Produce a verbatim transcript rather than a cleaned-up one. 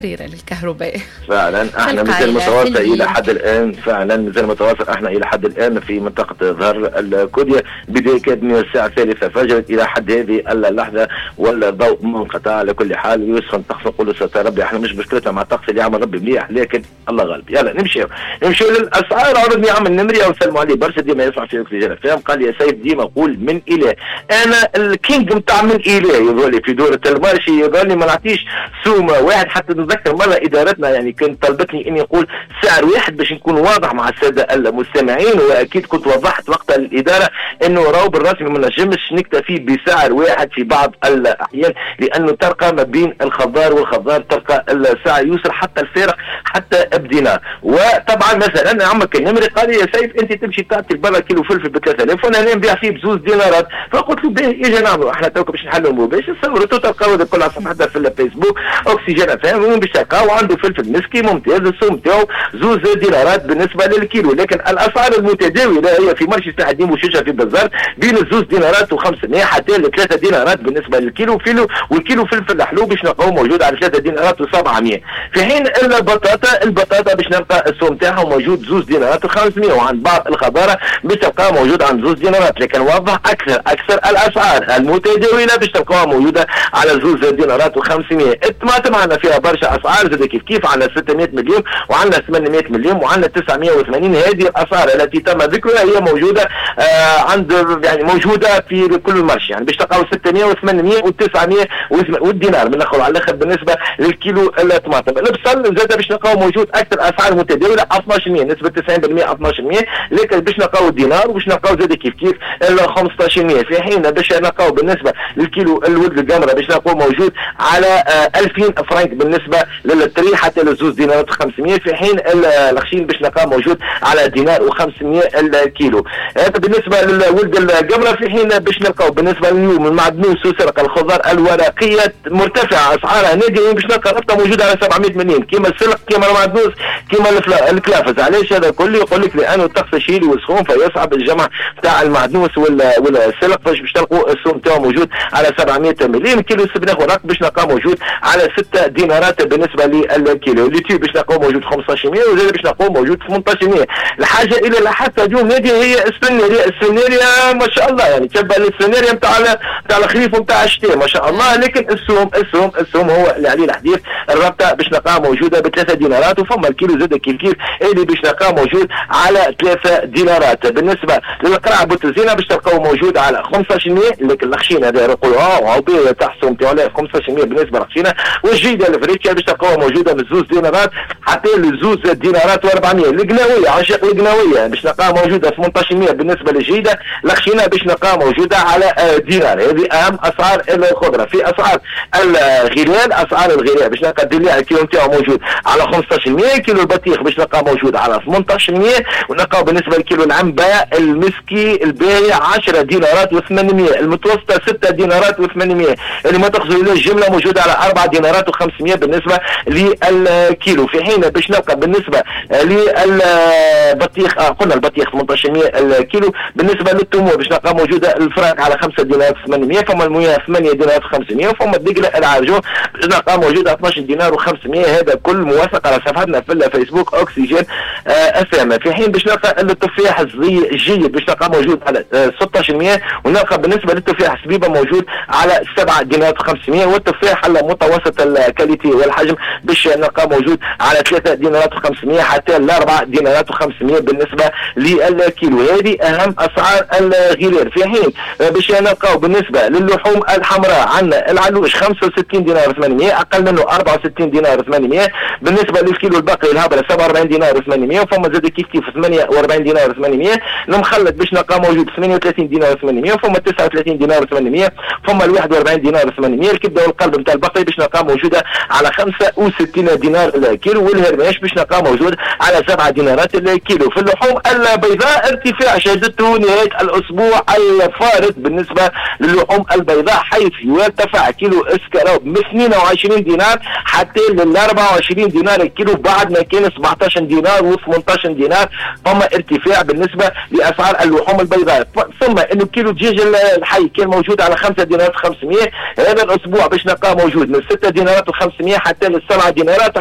للكهرباء. فعلا احنا مثل متواصل الى حد الان، فعلا مثل متواصل احنا الى حد الان في منطقه ظهر الكودية، بدايه كانت من الساعه الثالثه فجرت الى حد هذه اللحظه والضوء منقطع. على كل حال يسخن الطقس، نقولوا ستر ربي، احنا مش مشكلتنا مع الطقس اللي يعمل ربي مليح، لكن الله غالب. يلا نمشي نمشي للاسعار. عرضني عمل نمري وسلموا عليه برشا، ديما يسمع في اكسجين فاهم. قال لي يا سيف ديما قول من اله، انا الكينج نتاع من اله يظل في دوره المارشي، يظل ما نعطيش سومه واحد. حتى نتذكر مره ادارتنا يعني كنت طلبتني اني اقول سعر واحد باش نكون واضح مع الساده المستمعين، واكيد كنت وضحت وقتها للاداره انه راهو بالرسمي ما نجمش نكتفي بسعر واحد في بعض الاحيان، لانه ترقى ما بين الخضار والخضار ترقى السعر يوصل حتى الفارق حتى بدينار. وطبعا مثلا عمك النمري قال لي يا سيف انت تمشي تعطي برا كيلو فلفل ب ثلاثة آلاف وانا هنا نبيع فيه بزوز دينارات. فقلت له باهي اجي نعملوا احنا توك باش نحلوا المباشر، صورته تلقاو هذا كل على صفحتنا في الفيسبوك اوكسجين فاهم، وين باش تلقاو عنده فلفل مسكي ممتاز السوم تاعو زوز دينارات بالنسبه للكيلو. لكن الاسعار المتداوله هي في مرشي سلاح الدين وشجره في بزار بين الزوز دينارات وخمسمائة حتى لثلاثة دينارات بالنسبه للكيلو فيلو، والكيلو فلفل الحلو باش نلقاو موجود على ثلاثة دينارات وسبعمائة. في حين البطاطا البطاطا باش نلقى السوم تاعها موجود زوز دينارات وخمسمائة، وعند بعض الخضاره باش تلقاها موجود عند زوز دينارات. لكن وضح اكثر اكثر الاسعار المتداوله باش تلقاها موجوده على زوز دينارات وخمسمائة. الطماطم عندنا فيها برشا اسعار زاد كيف كيف، عندنا ستمائة مليون وعندنا ثمانمائة مليون وعندنا تسعمائة وثمانين. هذه الاسعار التي تم ذكرها هي موجوده آه عند يعني موجوده في كل المرشي، يعني باش تلقاو ستمائة وثمانمائة وتسعمائة والدينار من الاخر على الاخر بالنسبه للكيلو الطماطم. البصل زاد باش نلقاو موجود اكثر اسعار متداوله اثناش بالمئة نسبه تسعين بالمئة اثناش بالمئة، لكن باش نلقاو الدينار وباش نلقاو زاد كيف كيف ال خمسطاش بالمئة. في حين باش نلقاو بالنسبه للكيلو الود القمره باش نلقاو موجود على آه ألفين فرنك بالنسبه للتري حتى لزوز دينارات وخمسمائة. في حين الخشين باش نلقاه موجود على دينار وخمسمائة الكيلو. هذا بالنسبه للولد القمره. في حين باش نلقاو بالنسبه لليوم المعدنوس وسرق الخضار الورقيه مرتفعه اسعارها ناديه باش نلقى ربطه موجوده على سبعمائة مليون كيما السرق كيما المعدنوس كيما الكلافز. علاش هذا كله؟ يقول لك لانه الطقس شيلي وسخون فيصعب الجمع تاع المعدنوس والسلق، فاش باش تلقوا السوم تاعو موجود على سبعمائة مليون. كيلو السبناخ ورق باش نلقاه موجود على ستة دينارات بالنسبه للكيلو. الليتي باش نلقاو موجود خمسطاش بالمئة وزاد باش نلقاو موجود ثمنطاش بالمئة. الحاجه الى لاحظتها اليوم نادي هي السناريا. السناريا ما شاء الله يعني تبع السناريا نتاع نتاع الخريف ونتاع الشتاء ما شاء الله. لكن السوم السوم السوم هو اللي عليه الحديث. الربطه باش نلقاها موجوده بثلاثة دينارات، وفما الكيلو زاد كيف كيف اللي باش نلقاه موجود على ثلاثة دينارات. بالنسبه للقرع بوتزينه باش تلقاو موجود على خمسطاش بالمئة، لكن الخشينه هذا يقولوا اه عطيه تاع السوم تاعو خمسطاش بالمئة بالنسبه للخشينه. والجيده الفريتشا باش تلقاوها موجوده من زوز دينارات حتى لزوز دينارات وأربعمائة. القناويه عشاق القناويه باش نلقاها موجوده ثمنطاش بالمئة بالنسبه للجيده. الخشينه باش نلقاها موجوده على دينار. هذه اهم اسعار الخضره. في اسعار الغلال اسعار الغلال باش نلقى الدليع الكيلو نتاعو موجود على خمسطاش بالمئة. كيلو البطيخ باش نلقاه موجود على ثمنطاش بالمئة، ونلقاو بالنسبه لكيلو العنبه المسكي البايع عشرة دينارات وثمانمائة، المتوسطه ستة دينارات وثمانمائة، اللي ما تقصدوا له الجمله موجوده على أربعة دينارات وخمسمائة بالنسبه للكيلو. في حين باش نلقى بالنسبه للبطيخ آه قلنا البطيخ ثمنطاش بالمئة الكيلو. بالنسبه للتمور باش نلقى موجوده الفراك على خمسة دينارات وثمانمائة، فما المويه ثمانية دينارات وخمسمائة، وفما الدقله العرجون باش نلقى موجوده اثناش دينار وخمسمائة. هذا كل موثق على صفحتنا في الفيسبوك اوكسجين افهم. في حين باش نلقى التفاح الجيد باش نلقى موجود على آه ستطاش بالمئة، ونلقى بالنسبه للتفاح السبيبه موجود على سبعة دينارات وخمسمائة، والتفاح المتوسط الكاليتي والحجم باش نلقى موجود على ثلاثة دينارات وخمسمائة حتى لأربعة دينارات وخمسمائة بالنسبه للكيلو. هذه اهم اسعار الغلال. في حين باش نلقاو بالنسبه للحوم الحمراء عندنا العلوش خمسة وستين دينار وثمانمائة، اقل منه أربعة وستين دينار وثمانمائة. بالنسبه للكيلو البقري الهبره سبعة وأربعين دينار وثمانمائة، وفما زاد كيف كيف ثمانية وأربعين دينار وثمانمائة. المخلط باش نلقاه موجود ثمانية وثلاثين دينار وثمانمائة، وفما تسعة وثلاثين دينار وثمانمائة، فما واحد وأربعين دينار وثمانمائة. الكبده والقلب نتاع البقري باش نلقاه موجوده على خمسة وستين دينار الكيلو، والهرماش باش نلقاه موجود على سبعة دينارات الكيلو. في اللحوم البيضاء ارتفاع شهدته نهايه الاسبوع الفارط بالنسبه للحوم البيضاء، حيث يرتفع كيلو اسكاروب من اثنين وعشرين دينار حتى لل أربعة وعشرين دينار الكيلو بعد ما كان سبعطاش دينار وثمنطاش دينار. فما ارتفاع بالنسبه لاسعار اللحوم البيضاء. ثم انه كيلو الدجاج الحي كان موجود على خمسة دينارات وخمسمائة، هذا الاسبوع باش نلقاه موجود من ستة دينارات وخمسمائة حتى للسبعة دينارات